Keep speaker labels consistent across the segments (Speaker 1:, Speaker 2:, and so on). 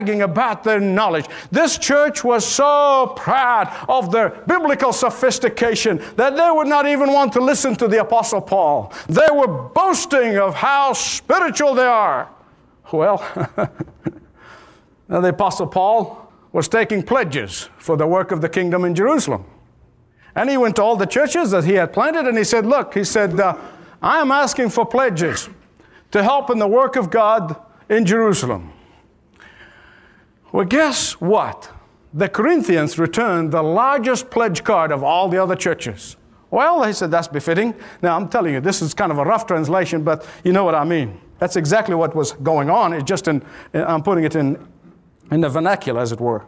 Speaker 1: about their knowledge. This church was so proud of their biblical sophistication that they would not even want to listen to the Apostle Paul. They were boasting of how spiritual they are. Well, the Apostle Paul was taking pledges for the work of the kingdom in Jerusalem. And he went to all the churches that he had planted and he said, look, he said, I am asking for pledges to help in the work of God in Jerusalem. Well, guess what? The Corinthians returned the largest pledge card of all the other churches. Well, he said, that's befitting. Now, I'm telling you, this is kind of a rough translation, but you know what I mean. That's exactly what was going on. It's just I'm putting it in the vernacular, as it were.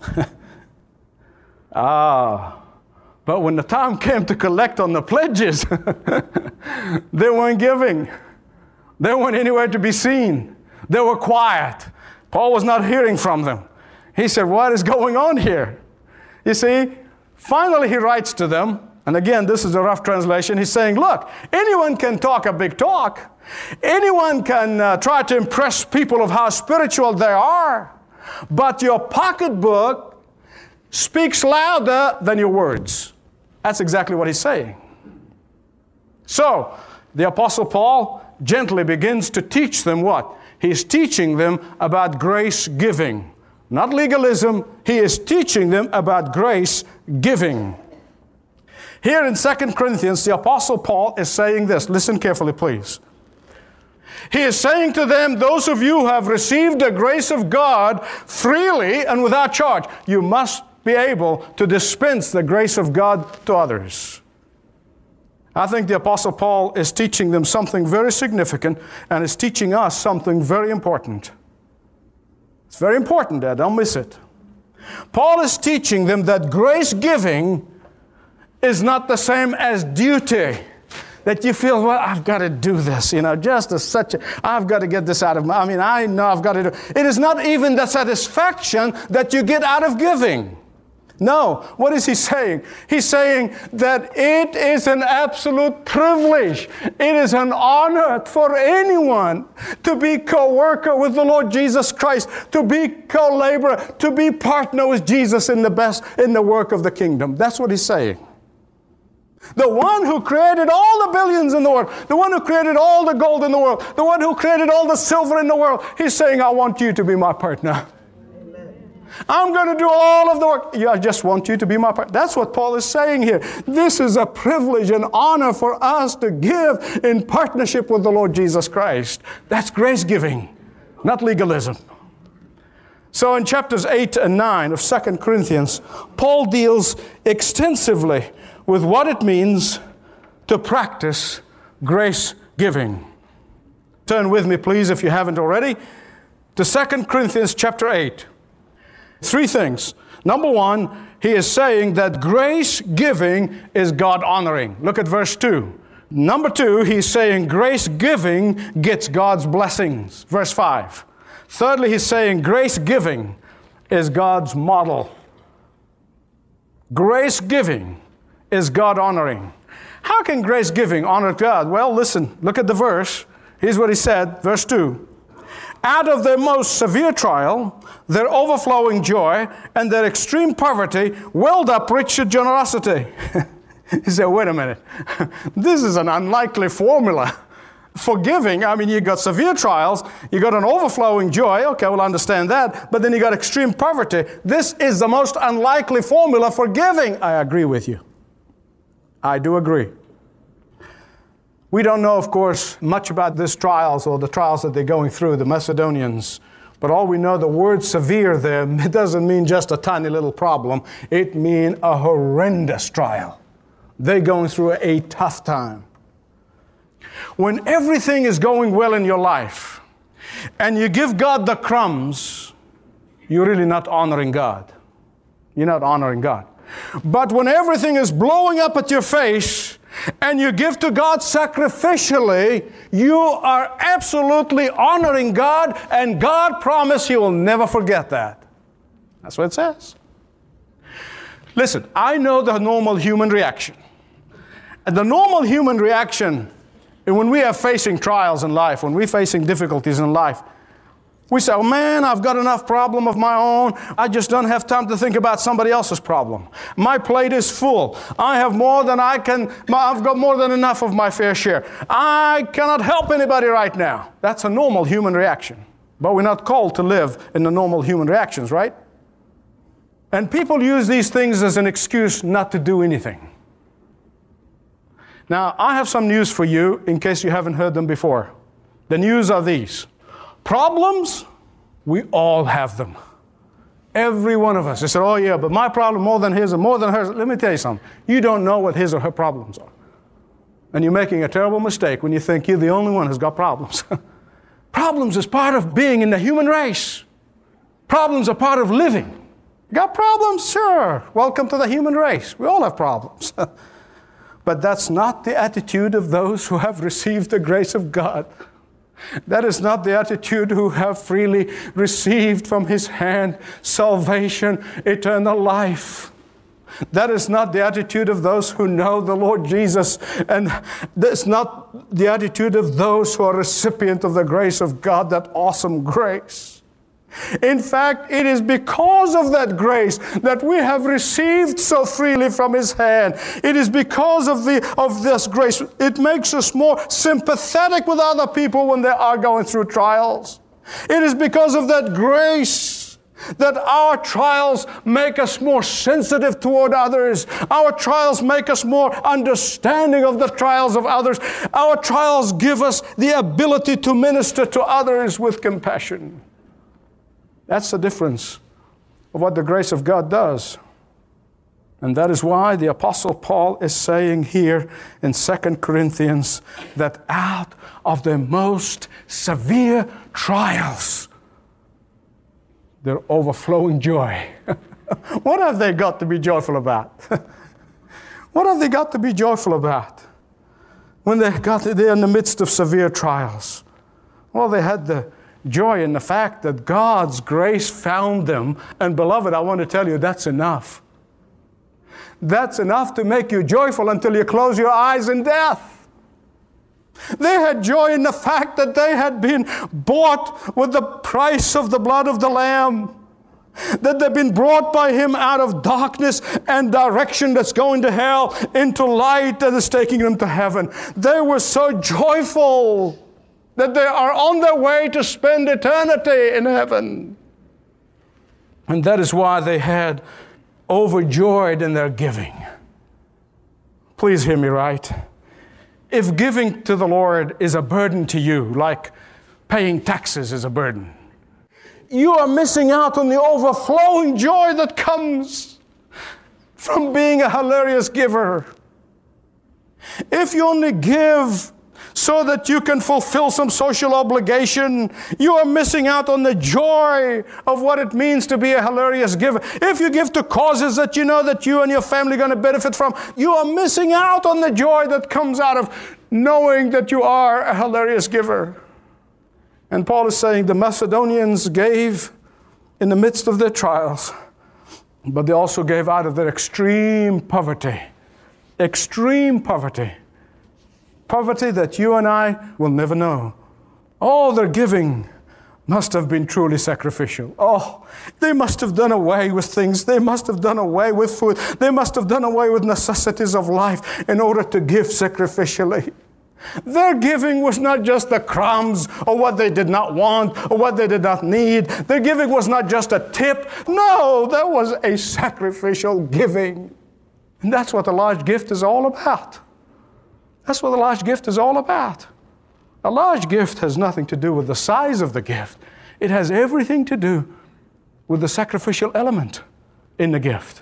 Speaker 1: But when the time came to collect on the pledges, they weren't giving. They weren't anywhere to be seen. They were quiet. Paul was not hearing from them. He said, what is going on here? You see, finally he writes to them, and again, this is a rough translation. He's saying, look, anyone can talk a big talk. Anyone can try to impress people of how spiritual they are. But your pocketbook speaks louder than your words. That's exactly what he's saying. So, the Apostle Paul gently begins to teach them what? He's teaching them about grace giving. Not legalism. He is teaching them about grace giving. Here in 2 Corinthians, the Apostle Paul is saying this. Listen carefully, please. He is saying to them, those of you who have received the grace of God freely and without charge, you must be able to dispense the grace of God to others. I think the Apostle Paul is teaching them something very significant and is teaching us something very important. It's very important, Dad. Don't miss it. Paul is teaching them that grace giving is not the same as duty. That you feel, well, I've got to do this, just as such. I've got to get this out of I know I've got to do it. It is not even the satisfaction that you get out of giving. No, what is he saying? He's saying that it is an absolute privilege. It is an honor for anyone to be co-worker with the Lord Jesus Christ, to be co-laborer, to be partner with Jesus in the work of the kingdom. That's what he's saying. The one who created all the billions in the world, the one who created all the gold in the world, the one who created all the silver in the world, he's saying, I want you to be my partner. I'm going to do all of the work. I just want you to be my partner. That's what Paul is saying here. This is a privilege and honor for us to give in partnership with the Lord Jesus Christ. That's grace giving, not legalism. So in chapters 8 and 9 of 2 Corinthians, Paul deals extensively with what it means to practice grace giving. Turn with me, please, if you haven't already, to 2 Corinthians chapter 8. Three things. Number one, he is saying that grace giving is God honoring. Look at verse 2. Number two, he's saying grace giving gets God's blessings. Verse 5. Thirdly, he's saying grace giving is God's model. Grace giving is God honoring. How can grace giving honor God? Well, listen, look at the verse. Here's what he said, verse 2. Out of their most severe trial, their overflowing joy, and their extreme poverty welled up rich generosity. You say, wait a minute. This is an unlikely formula for giving. You got severe trials, you got an overflowing joy. Okay, we'll understand that. But then you got extreme poverty. This is the most unlikely formula for giving. I agree with you. I do agree. We don't know, of course, much about these trials or the trials that they're going through, the Macedonians. But all we know, the word severe there, it doesn't mean just a tiny little problem. It means a horrendous trial. They're going through a tough time. When everything is going well in your life and you give God the crumbs, you're really not honoring God. You're not honoring God. But when everything is blowing up at your face and you give to God sacrificially, you are absolutely honoring God, and God promised He will never forget that. That's what it says. Listen, I know the normal human reaction. And the normal human reaction when we are facing trials in life, when we're facing difficulties in life, We say, oh man, I've got enough problem of my own. I just don't have time to think about somebody else's problem. My plate is full. I have more than I've got more than enough of my fair share. I cannot help anybody right now. That's a normal human reaction. But we're not called to live in the normal human reactions, right? And people use these things as an excuse not to do anything. Now, I have some news for you in case you haven't heard them before. The news are these. Problems, we all have them. Every one of us. They said, oh yeah, but my problem more than his and more than hers. Let me tell you something. You don't know what his or her problems are. And you're making a terrible mistake when you think you're the only one who's got problems. Problems is part of being in the human race. Problems are part of living. You got problems? Sure. Welcome to the human race. We all have problems. But that's not the attitude of those who have received the grace of God. That is not the attitude who have freely received from His hand salvation, eternal life. That is not the attitude of those who know the Lord Jesus. And that's not the attitude of those who are recipient of the grace of God, that awesome grace. In fact, it is because of that grace that we have received so freely from His hand. It is because of this grace. It makes us more sympathetic with other people when they are going through trials. It is because of that grace that our trials make us more sensitive toward others. Our trials make us more understanding of the trials of others. Our trials give us the ability to minister to others with compassion. That's the difference of what the grace of God does. And that is why the Apostle Paul is saying here in 2 Corinthians that out of the most severe trials, they're overflowing joy. What have they got to be joyful about? What have they got to be joyful about when they're in the midst of severe trials? Well, they had the joy in the fact that God's grace found them. And beloved, I want to tell you, that's enough. That's enough to make you joyful until you close your eyes in death. They had joy in the fact that they had been bought with the price of the blood of the Lamb. That they've been brought by Him out of darkness and direction that's going to hell into light that is taking them to heaven. They were so joyful that they are on their way to spend eternity in heaven. And that is why they had overjoyed in their giving. Please hear me right. If giving to the Lord is a burden to you, like paying taxes is a burden, you are missing out on the overflowing joy that comes from being a hilarious giver. If you only give so that you can fulfill some social obligation, you are missing out on the joy of what it means to be a hilarious giver. If you give to causes that you know that you and your family are going to benefit from, you are missing out on the joy that comes out of knowing that you are a hilarious giver. And Paul is saying the Macedonians gave in the midst of their trials, but they also gave out of their extreme poverty. Extreme poverty. Poverty that you and I will never know. All their giving must have been truly sacrificial. Oh, they must have done away with things. They must have done away with food. They must have done away with necessities of life in order to give sacrificially. Their giving was not just the crumbs or what they did not want or what they did not need. Their giving was not just a tip. No, that was a sacrificial giving. And that's what a large gift is all about. That's what a large gift is all about. A large gift has nothing to do with the size of the gift. It has everything to do with the sacrificial element in the gift.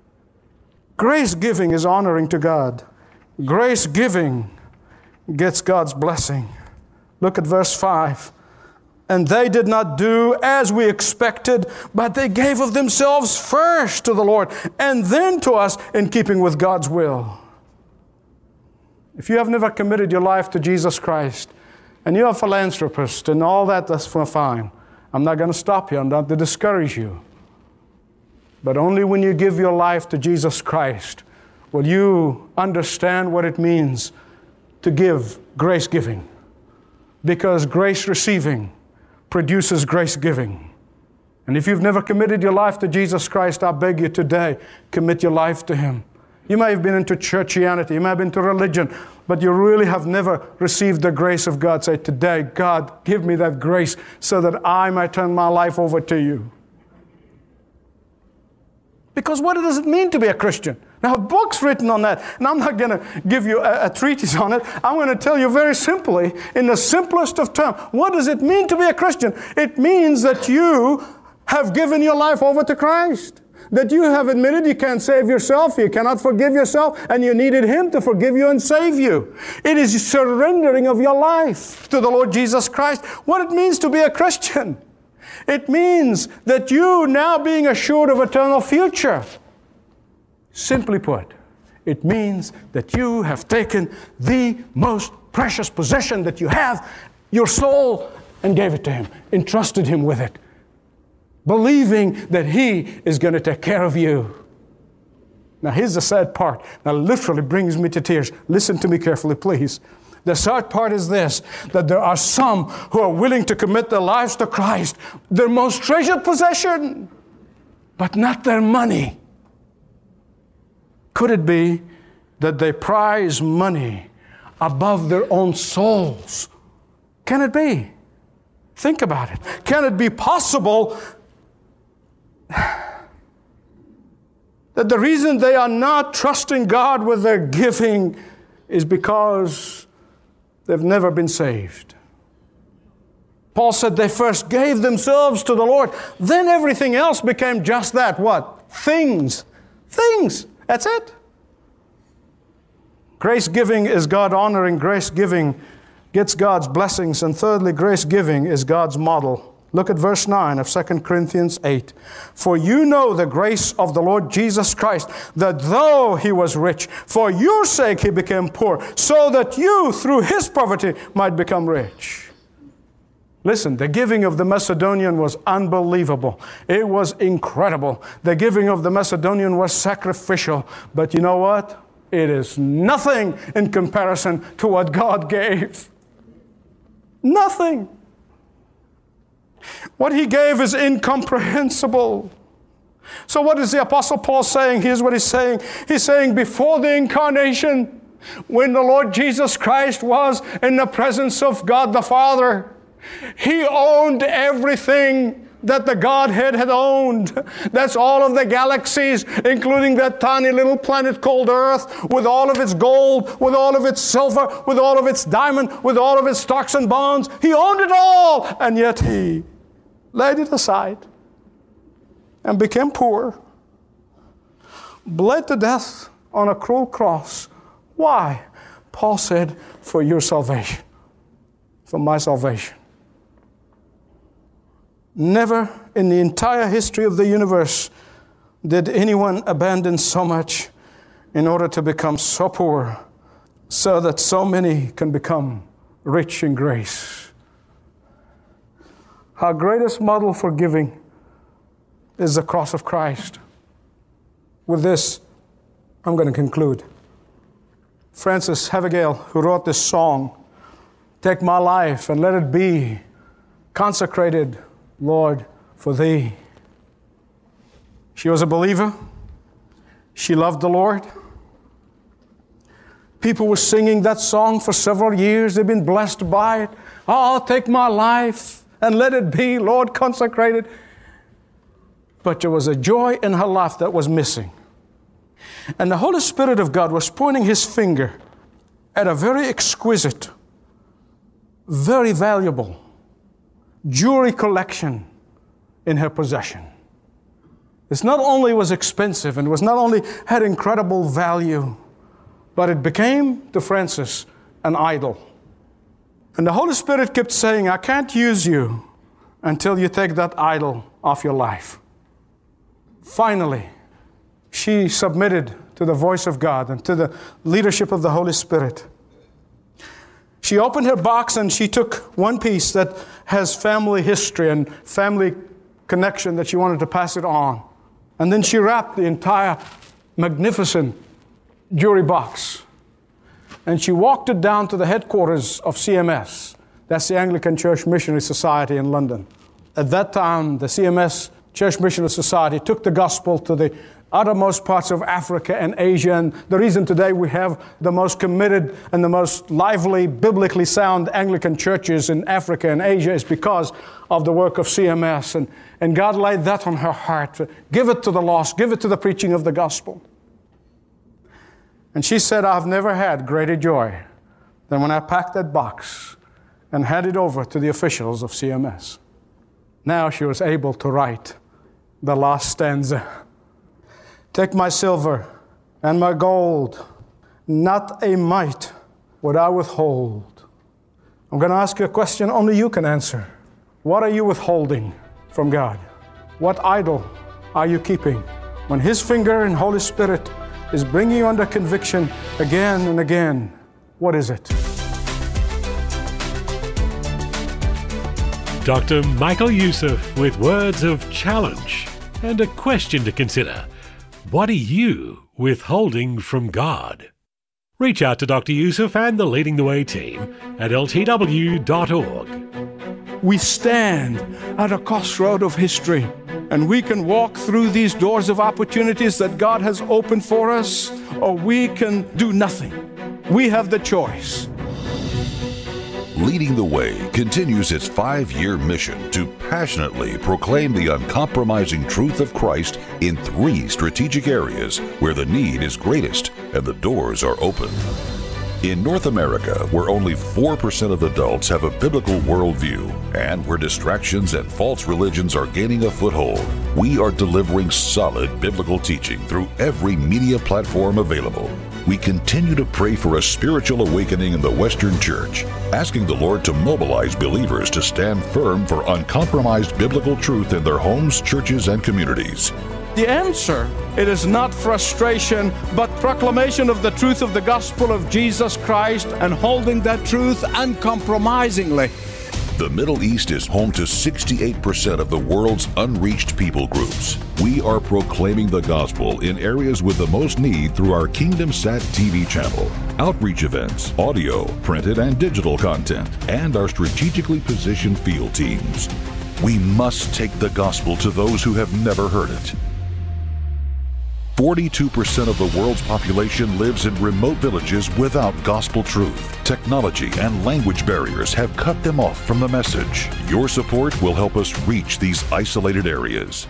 Speaker 1: Grace giving is honoring to God. Grace giving gets God's blessing. Look at verse 5. And they did not do as we expected, but they gave of themselves first to the Lord and then to us in keeping with God's will. If you have never committed your life to Jesus Christ, and you're a philanthropist and all that, that's fine. I'm not going to stop you. I'm not to discourage you. But only when you give your life to Jesus Christ will you understand what it means to give grace giving. Because grace receiving produces grace giving. And if you've never committed your life to Jesus Christ, I beg you today, commit your life to Him. You may have been into churchianity, you may have been into religion, but you really have never received the grace of God. Say, today, God, give me that grace so that I might turn my life over to You. Because what does it mean to be a Christian? Now, a book's written on that, and I'm not going to give you a treatise on it. I'm going to tell you very simply, in the simplest of terms, what does it mean to be a Christian? It means that you have given your life over to Christ. That you have admitted you can't save yourself, you cannot forgive yourself, and you needed Him to forgive you and save you. It is surrendering of your life to the Lord Jesus Christ. What it means to be a Christian. It means that you now being assured of eternal future. Simply put, it means that you have taken the most precious possession that you have, your soul, and gave it to Him, entrusted Him with it, believing that He is going to take care of you. Now here's the sad part. That literally brings me to tears. Listen to me carefully, please. The sad part is this, that there are some who are willing to commit their lives to Christ, their most treasured possession, but not their money. Could it be that they prize money above their own souls? Can it be? Think about it. Can it be possible that the reason they are not trusting God with their giving is because they've never been saved? Paul said they first gave themselves to the Lord. Then everything else became just that. What? Things. Things. That's it. Grace giving is God honoring. Grace giving gets God's blessings. And thirdly, grace giving is God's model. Look at verse 9 of 2 Corinthians 8. For you know the grace of the Lord Jesus Christ, that though He was rich, for your sake He became poor, so that you through His poverty might become rich. Listen, the giving of the Macedonian was unbelievable. It was incredible. The giving of the Macedonian was sacrificial. But you know what? It is nothing in comparison to what God gave. Nothing. What He gave is incomprehensible. So what is the Apostle Paul saying? Here's what he's saying. He's saying before the incarnation, when the Lord Jesus Christ was in the presence of God the Father, He owned everything that the Godhead had owned. That's all of the galaxies, including that tiny little planet called Earth, with all of its gold, with all of its silver, with all of its diamond, with all of its stocks and bonds. He owned it all, and yet He laid it aside and became poor, bled to death on a cruel cross. Why? Paul said, for your salvation, for my salvation. Never in the entire history of the universe did anyone abandon so much in order to become so poor, so that so many can become rich in grace. Our greatest model for giving is the cross of Christ. With this, I'm going to conclude. Frances Havergal, who wrote this song, "Take my life and let it be consecrated, Lord, for Thee." She was a believer. She loved the Lord. People were singing that song for several years. They've been blessed by it. Oh, take my life and let it be, Lord, consecrated. But there was a joy in her life that was missing. And the Holy Spirit of God was pointing His finger at a very exquisite, very valuable jewelry collection in her possession. This not only was expensive and was not only had incredible value, but it became to Frances an idol. And the Holy Spirit kept saying, I can't use you until you take that idol off your life. Finally, she submitted to the voice of God and to the leadership of the Holy Spirit. She opened her box and she took one piece that has family history and family connection that she wanted to pass it on. And then she wrapped the entire magnificent jewelry box. And she walked it down to the headquarters of CMS, That's the Anglican Church Missionary Society in London. At that time, the CMS Church Missionary Society took the gospel to the uttermost parts of Africa and Asia. And the reason today we have the most committed and the most lively, biblically sound Anglican churches in Africa and Asia is because of the work of CMS. And God laid that on her heart. Give it to the lost. Give it to the preaching of the gospel. And she said, I've never had greater joy than when I packed that box and handed it over to the officials of CMS. Now she was able to write the last stanza. Take my silver and my gold, not a mite would I withhold. I'm going to ask you a question only you can answer. What are you withholding from God? What idol are you keeping when His finger and Holy Spirit is bringing you under conviction again and again? What is it?
Speaker 2: Dr. Michael Youssef with words of challenge and a question to consider. What are you withholding from God? Reach out to Dr. Youssef and the Leading the Way team at ltw.org.
Speaker 1: We stand at a crossroad of history, and we can walk through these doors of opportunities that God has opened for us, or we can do nothing. We have the choice.
Speaker 3: Leading the Way continues its 5-year mission to passionately proclaim the uncompromising truth of Christ in 3 strategic areas where the need is greatest and the doors are open. In North America, where only 4% of adults have a biblical worldview and where distractions and false religions are gaining a foothold, we are delivering solid biblical teaching through every media platform available. We continue to pray for a spiritual awakening in the Western Church, asking the Lord to mobilize believers to stand firm for uncompromised biblical truth in their homes, churches, and communities.
Speaker 1: The answer, it is not frustration, but proclamation of the truth of the gospel of Jesus Christ and holding that truth uncompromisingly.
Speaker 3: The Middle East is home to 68% of the world's unreached people groups. We are proclaiming the gospel in areas with the most need through our Kingdom Sat TV channel, outreach events, audio, printed and digital content, and our strategically positioned field teams. We must take the gospel to those who have never heard it. 42% of the world's population lives in remote villages without gospel truth. Technology and language barriers have cut them off from the message. Your support will help us reach these isolated areas.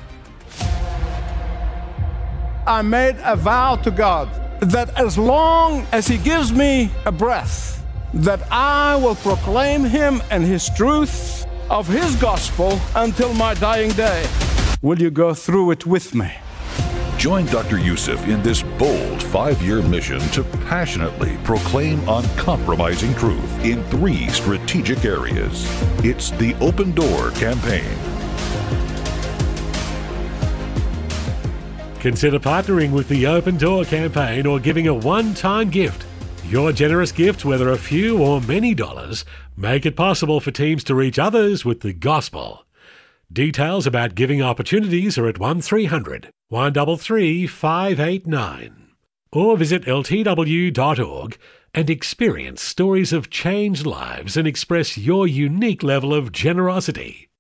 Speaker 1: I made a vow to God that as long as He gives me a breath, that I will proclaim Him and His truth of His gospel until my dying day. Will you go through it with me?
Speaker 3: Join Dr. Youssef in this bold 5-year mission to passionately proclaim uncompromising truth in 3 strategic areas. It's the Open Door campaign.
Speaker 2: Consider partnering with the Open Door campaign or giving a one-time gift. Your generous gifts, whether a few or many dollars, make it possible for teams to reach others with the gospel. Details about giving opportunities are at 1300-133-589. Or visit ltw.org and experience stories of changed lives and express your unique level of generosity.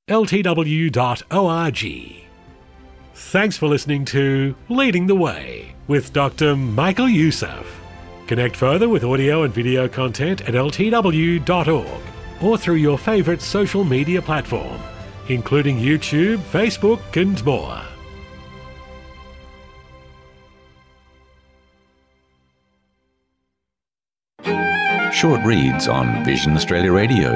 Speaker 2: ltw.org. Thanks for listening to Leading the Way with Dr. Michael Youssef. Connect further with audio and video content at ltw.org or through your favorite social media platform, including YouTube, Facebook, and more.
Speaker 4: Short reads on Vision Australia Radio.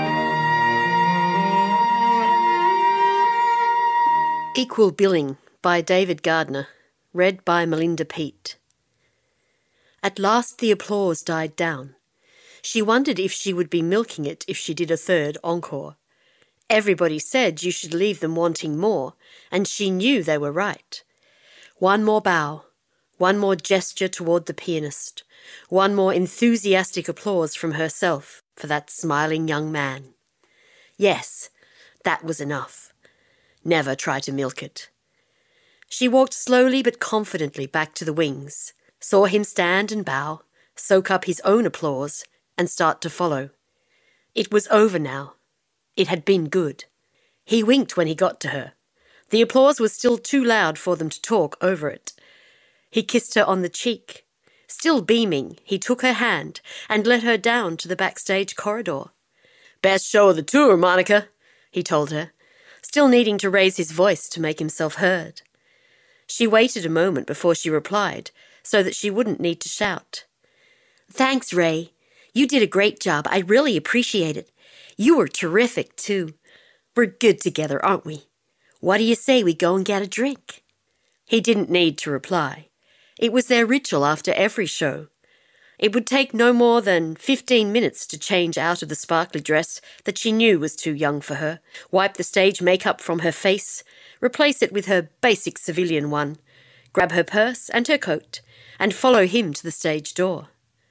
Speaker 5: Equal Billing by David Gardner, read by Melinda Peet. At last the applause died down. She wondered if she would be milking it if she did a third encore. Everybody said you should leave them wanting more, and she knew they were right. One more bow, one more gesture toward the pianist, one more enthusiastic applause from herself for that smiling young man. Yes, that was enough. Never try to milk it. She walked slowly but confidently back to the wings, saw him stand and bow, soak up his own applause, and start to follow. It was over now. It had been good. He winked when he got to her. The applause was still too loud for them to talk over it. He kissed her on the cheek. Still beaming, he took her hand and led her down to the backstage corridor. "Best show of the tour, Monica," he told her, still needing to raise his voice to make himself heard. She waited a moment before she replied, so that she wouldn't need to shout. "Thanks, Ray. You did a great job. I really appreciate it. You were terrific, too. We're good together, aren't we? What do you say we go and get a drink?" He didn't need to reply. It was their ritual after every show. It would take no more than 15 minutes to change out of the sparkly dress that she knew was too young for her, wipe the stage makeup from her face, replace it with her basic civilian one, grab her purse and her coat, and follow him to the stage door.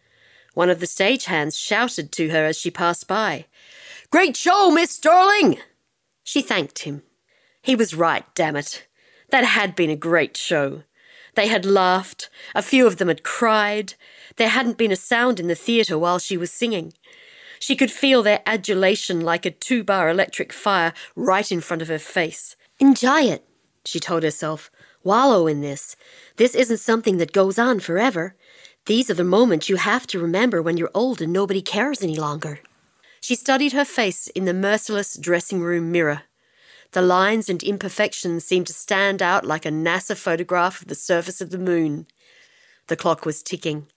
Speaker 5: One of the stagehands shouted to her as she passed by, "Great show, Miss Sterling!" She thanked him. He was right, damn it. That had been a great show. They had laughed. A few of them had cried. There hadn't been a sound in the theatre while she was singing. She could feel their adulation like a 2-bar electric fire right in front of her face. "Enjoy it," she told herself. "Wallow in this. This isn't something that goes on forever. These are the moments you have to remember when you're old and nobody cares any longer." She studied her face in the merciless dressing room mirror. The lines and imperfections seemed to stand out like a NASA photograph of the surface of the moon. The clock was ticking.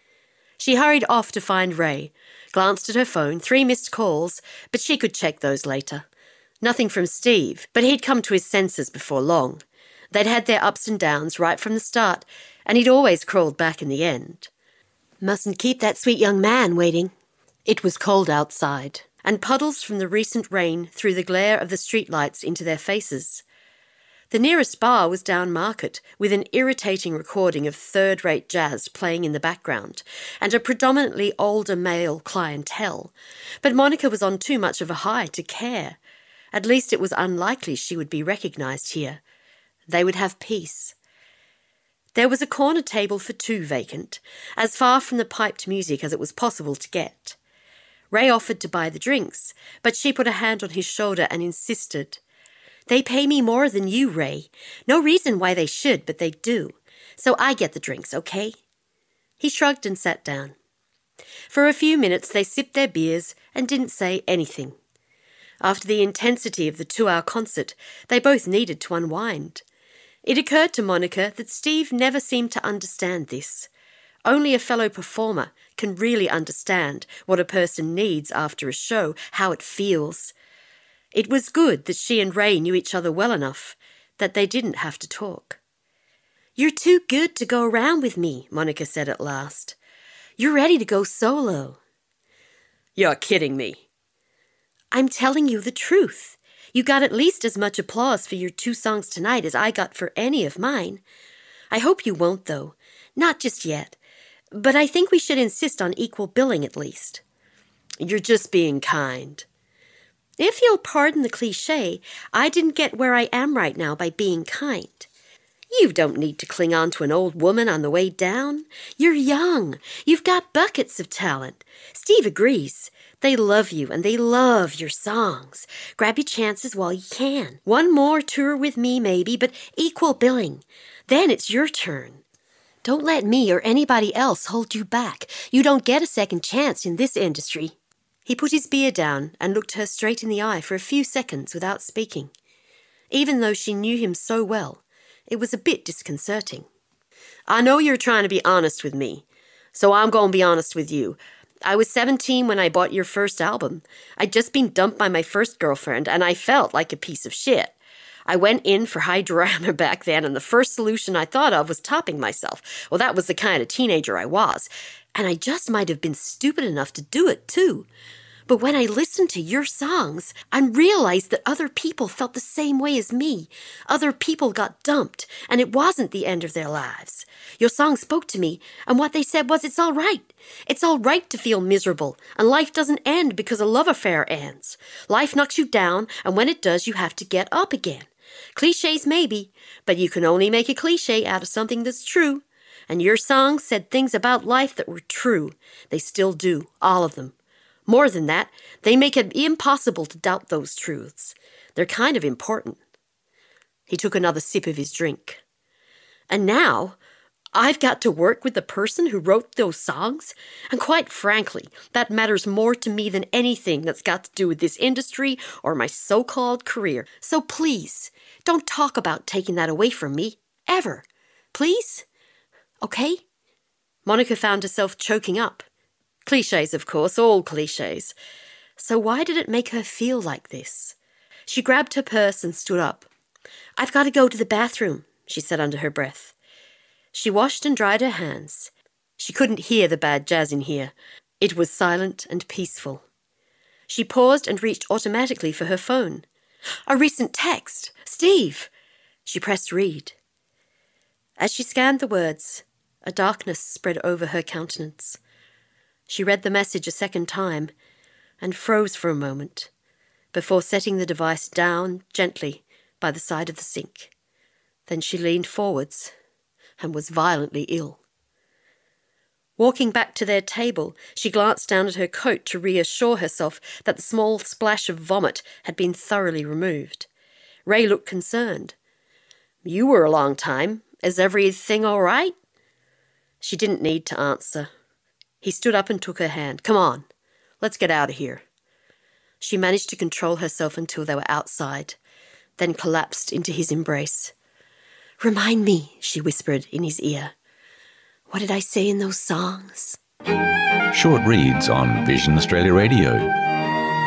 Speaker 5: She hurried off to find Ray, glanced at her phone, 3 missed calls, but she could check those later. Nothing from Steve, but he'd come to his senses before long. They'd had their ups and downs right from the start, and he'd always crawled back in the end. Mustn't keep that sweet young man waiting. It was cold outside, and puddles from the recent rain threw the glare of the streetlights into their faces. The nearest bar was down market, with an irritating recording of third-rate jazz playing in the background, and a predominantly older male clientele. But Monica was on too much of a high to care. At least it was unlikely she would be recognised here. They would have peace. There was a corner table for 2 vacant, as far from the piped music as it was possible to get. Ray offered to buy the drinks, but she put a hand on his shoulder and insisted. "They pay me more than you, Ray. No reason why they should, but they do. So I get the drinks, okay?" He shrugged and sat down. For a few minutes they sipped their beers and didn't say anything. After the intensity of the 2-hour concert, they both needed to unwind. It occurred to Monica that Steve never seemed to understand this. Only a fellow performer can really understand what a person needs after a show, how it feels. It was good that she and Ray knew each other well enough that they didn't have to talk. "You're too good to go around with me," Monica said at last. "You're ready to go solo." "You're kidding me." "I'm telling you the truth. You got at least as much applause for your 2 songs tonight as I got for any of mine. I hope you won't, though. Not just yet. But I think we should insist on equal billing at least." "You're just being kind." "If you'll pardon the cliché, I didn't get where I am right now by being kind. You don't need to cling on to an old woman on the way down. You're young. You've got buckets of talent. Steve agrees. They love you and they love your songs. Grab your chances while you can. One more tour with me maybe, but equal billing. Then it's your turn. Don't let me or anybody else hold you back. You don't get a second chance in this industry." He put his beer down and looked her straight in the eye for a few seconds without speaking. Even though she knew him so well, it was a bit disconcerting. "I know you're trying to be honest with me, so I'm going to be honest with you. I was 17 when I bought your first album. I'd just been dumped by my first girlfriend, and I felt like a piece of shit. I went in for high drama back then, and the first solution I thought of was topping myself. Well, that was the kind of teenager I was. And I just might have been stupid enough to do it, too. But when I listened to your songs, I realized that other people felt the same way as me. Other people got dumped, and it wasn't the end of their lives. Your song spoke to me, and what they said was, it's all right. It's all right to feel miserable, and life doesn't end because a love affair ends. Life knocks you down, and when it does, you have to get up again. Clichés maybe, but you can only make a cliché out of something that's true. And your songs said things about life that were true. They still do, all of them. More than that, they make it impossible to doubt those truths. They're kind of important. He took another sip of his drink. And now, I've got to work with the person who wrote those songs? And quite frankly, that matters more to me than anything that's got to do with this industry or my so-called career. So please, don't talk about taking that away from me. Ever. Please? Okay? Monica found herself choking up. Clichés, of course, all clichés. So why did it make her feel like this? She grabbed her purse and stood up. "I've got to go to the bathroom," she said under her breath. She washed and dried her hands. She couldn't hear the bad jazz in here. It was silent and peaceful. She paused and reached automatically for her phone. A recent text. "Steve!" She pressed read. As she scanned the words, a darkness spread over her countenance. She read the message a second time and froze for a moment before setting the device down gently by the side of the sink. Then she leaned forwards and was violently ill. Walking back to their table, she glanced down at her coat to reassure herself that the small splash of vomit had been thoroughly removed. Ray looked concerned. "You were a long time. Is everything all right?" She didn't need to answer. He stood up and took her hand. "Come on, let's get out of here." She managed to control herself until they were outside, then collapsed into his embrace. "Remind me," she whispered in his ear. "What did I say in those songs?"
Speaker 4: Short reads on Vision Australia Radio.